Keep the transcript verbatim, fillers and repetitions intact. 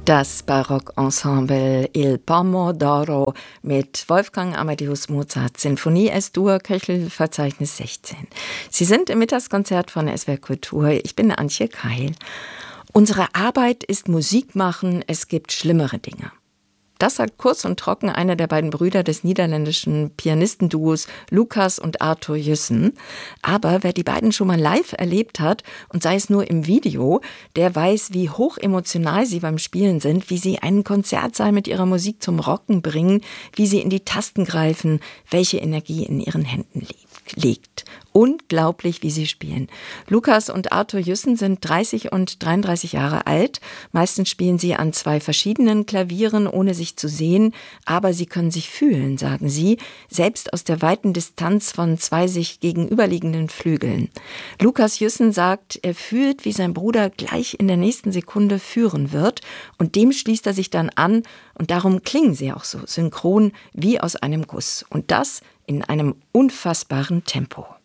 Das Barockensemble Il Pomodoro mit Wolfgang Amadeus Mozart, Sinfonie S-Dur, Köchel-Verzeichnis sechzehn. Sie sind im Mittagskonzert von S W R Kultur. Ich bin Antje Keil. Unsere Arbeit ist Musik machen, es gibt schlimmere Dinge. Das sagt kurz und trocken einer der beiden Brüder des niederländischen Pianistenduos Lucas und Arthur Jussen. Aber wer die beiden schon mal live erlebt hat, und sei es nur im Video, der weiß, wie hochemotional sie beim Spielen sind, wie sie einen Konzertsaal mit ihrer Musik zum Rocken bringen, wie sie in die Tasten greifen, welche Energie in ihren Händen liegt. Unglaublich, wie sie spielen. Lucas und Arthur Jussen sind dreißig und dreiunddreißig Jahre alt. Meistens spielen sie an zwei verschiedenen Klavieren, ohne sich zu sehen. Aber sie können sich fühlen, sagen sie, selbst aus der weiten Distanz von zwei sich gegenüberliegenden Flügeln. Lucas Jussen sagt, er fühlt, wie sein Bruder gleich in der nächsten Sekunde führen wird. Und dem schließt er sich dann an. Und darum klingen sie auch so synchron wie aus einem Guss. Und das in einem unfassbaren Tempo.